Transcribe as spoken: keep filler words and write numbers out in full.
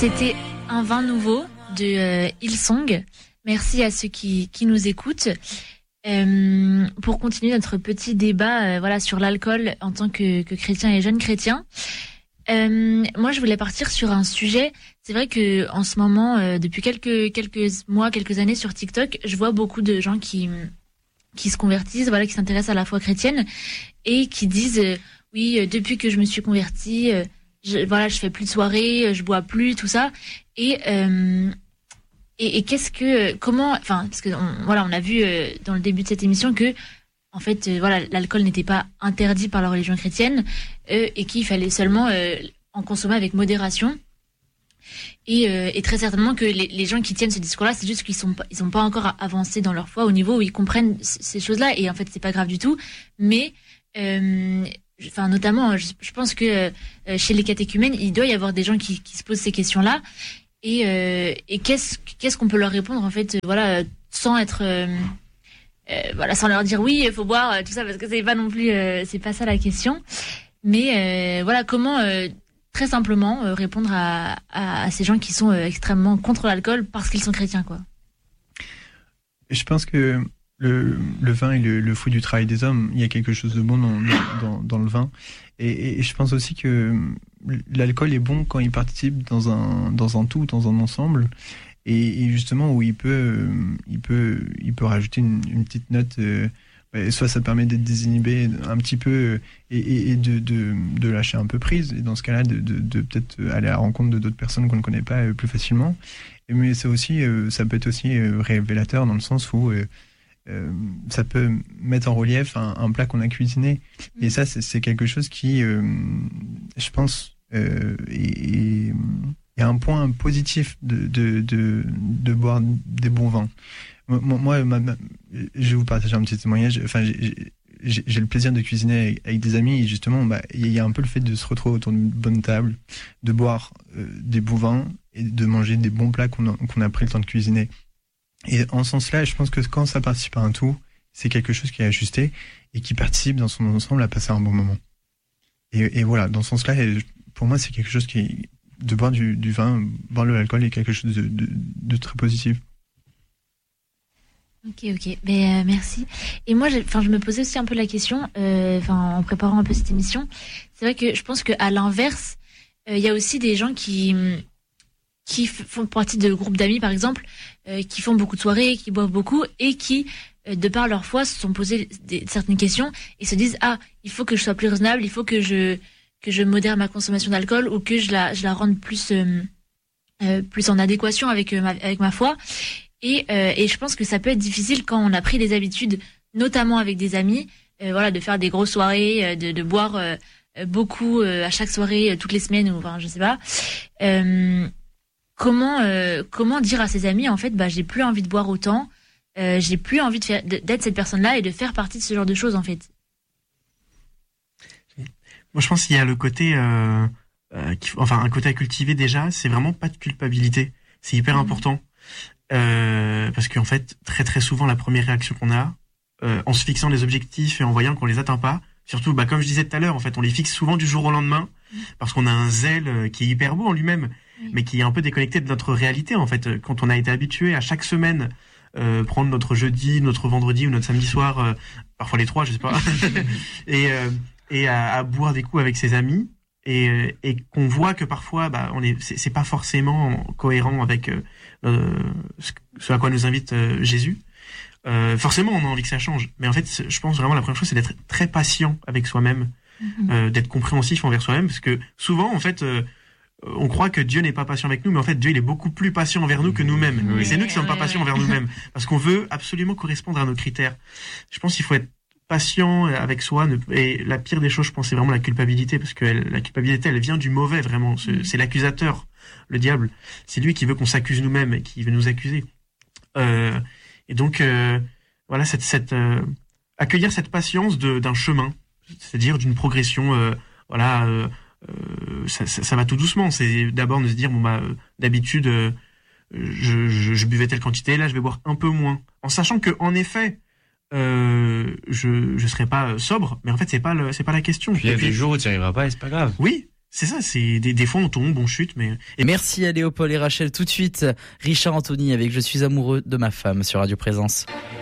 C'était un vin nouveau de euh, Hillsong. Merci à ceux qui, qui nous écoutent. Euh, pour continuer notre petit débat euh, voilà, sur l'alcool en tant que, que chrétien et jeune chrétien, euh, moi je voulais partir sur un sujet. C'est vrai que en ce moment, euh, depuis quelques, quelques mois, quelques années sur TikTok, je vois beaucoup de gens qui, qui se convertissent, voilà, qui s'intéressent à la foi chrétienne et qui disent euh, oui, euh, depuis que je me suis convertie, euh, je, voilà, je fais plus de soirées, je bois plus, tout ça. Et euh, Et, et qu'est-ce que, comment, enfin, parce que on, voilà, on a vu euh, dans le début de cette émission que, en fait, euh, voilà, l'alcool n'était pas interdit par la religion chrétienne euh, et qu'il fallait seulement euh, en consommer avec modération. Et, euh, et très certainement que les, les gens qui tiennent ce discours-là, c'est juste qu'ils sont, pas, ils sont pas encore avancés dans leur foi au niveau où ils comprennent c- ces choses-là. Et en fait, c'est pas grave du tout. Mais, euh, enfin, notamment, je, je pense que euh, chez les catéchumènes, il doit y avoir des gens qui, qui se posent ces questions-là. Et, euh, et qu'est-ce qu'est-ce qu'on peut leur répondre en fait, euh, voilà, sans être, euh, euh, voilà, sans leur dire oui, il faut boire euh, tout ça parce que c'est pas non plus, euh, c'est pas ça la question. Mais euh, voilà, comment euh, très simplement euh, répondre à, à, à ces gens qui sont euh, extrêmement contre l'alcool parce qu'ils sont chrétiens, quoi. Je pense que le, le vin est le, le fruit du travail des hommes. Il y a quelque chose de bon dans, dans, dans le vin. Et, et je pense aussi que l'alcool est bon quand il participe dans un, dans un tout, dans un ensemble. Et, et justement, où il peut, il peut, il peut rajouter une, une petite note. Euh, soit ça permet d'être désinhibé un petit peu et, et, et de, de, de lâcher un peu prise. Et dans ce cas-là, de, de, de peut-être aller à la rencontre de d'autres personnes qu'on ne connaît pas plus facilement. Mais ça aussi, ça peut être aussi révélateur dans le sens où Euh, ça peut mettre en relief un, un plat qu'on a cuisiné. Et ça, c'est, c'est quelque chose qui, euh, je pense, euh, est, est un point positif de, de, de, de boire des bons vins. Moi, moi ma, ma, je vais vous partager un petit témoignage. Enfin, j'ai, j'ai, j'ai le plaisir de cuisiner avec, avec des amis et justement, bah, il y a un peu le fait de se retrouver autour d'une bonne table, de boire euh, des bons vins et de manger des bons plats qu'on a, qu'on a pris le temps de cuisiner. Et en ce sens-là, je pense que quand ça participe à un tout, c'est quelque chose qui est ajusté et qui participe dans son ensemble à passer un bon moment. Et, et voilà, dans ce sens-là, pour moi, c'est quelque chose qui est, de boire du, du vin, boire de l'alcool est quelque chose de, de, de très positif. Ok, ok, mais euh, merci. Et moi, enfin, je me posais aussi un peu la question, euh, enfin, en préparant un peu cette émission. C'est vrai que je pense que à l'inverse, il euh, y a aussi des gens qui qui font partie de groupes d'amis, par exemple, euh, qui font beaucoup de soirées, qui boivent beaucoup et qui, euh, de par leur foi, se sont posés des, certaines questions et se disent ah, il faut que je sois plus raisonnable, il faut que je que je modère ma consommation d'alcool ou que je la je la rende plus euh, euh, plus en adéquation avec euh, ma, avec ma foi. Et euh, et je pense que ça peut être difficile quand on a pris des habitudes, notamment avec des amis, euh, voilà, de faire des grosses soirées, euh, de de boire euh, beaucoup euh, à chaque soirée, euh, toutes les semaines ou enfin je sais pas. Euh, Comment euh, comment dire à ses amis en fait bah j'ai plus envie de boire autant, euh, j'ai plus envie de faire de, d'être cette personne-là et de faire partie de ce genre de choses en fait. Moi je pense qu'il y a le côté euh, euh, qui, enfin un côté à cultiver déjà, c'est vraiment pas de culpabilité, c'est hyper mmh. important euh, parce qu'en fait très très souvent la première réaction qu'on a euh, en se fixant des objectifs et en voyant qu'on les atteint pas, surtout bah comme je disais tout à l'heure en fait on les fixe souvent du jour au lendemain mmh. parce qu'on a un zèle qui est hyper beau en lui-même. Mais qui est un peu déconnecté de notre réalité en fait. Quand on a été habitué à chaque semaine euh, prendre notre jeudi, notre vendredi ou notre samedi soir, euh, parfois les trois, je sais pas, et euh, et à, à boire des coups avec ses amis, et et qu'on voit que parfois, bah, on est, c'est, c'est pas forcément cohérent avec euh, ce à quoi nous invite euh, Jésus. Euh, forcément, on a envie que ça change. Mais en fait, je pense vraiment la première chose, c'est d'être très patient avec soi-même, mm-hmm. euh, d'être compréhensif envers soi-même, parce que souvent, en fait. Euh, on croit que Dieu n'est pas patient avec nous, mais en fait, Dieu, il est beaucoup plus patient envers nous que nous-mêmes. Oui, et c'est nous qui sommes pas patients envers nous-mêmes. Parce qu'on veut absolument correspondre à nos critères. Je pense qu'il faut être patient avec soi. Et la pire des choses, je pense, c'est vraiment la culpabilité. Parce que elle, la culpabilité, elle vient du mauvais, vraiment. C'est, c'est l'accusateur, le diable. C'est lui qui veut qu'on s'accuse nous-mêmes et qui veut nous accuser. Euh, et donc, euh, voilà, cette, cette, euh, accueillir cette patience de, d'un chemin. C'est-à-dire d'une progression, euh, voilà, euh, Euh, ça, ça, ça va tout doucement. C'est d'abord de se dire bon bah euh, d'habitude euh, je, je, je buvais telle quantité, là je vais boire un peu moins, en sachant que en effet euh, je je serai pas sobre, mais en fait c'est pas le, c'est pas la question. Puis il y a des jours où tu n'y arriveras pas et c'est pas grave. Oui, C'est ça, c'est des, des fois on tombe, on chute, mais... Et merci à Léopold et Rachel. Tout de suite, Richard Anthony avec Je suis amoureux de ma femme sur Radio Présence.